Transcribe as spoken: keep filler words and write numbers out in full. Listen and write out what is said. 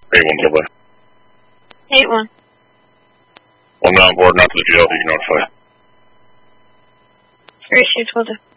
eight one, double A. eight one. One on board, not to the field, you can notify. Appreciate it, will do.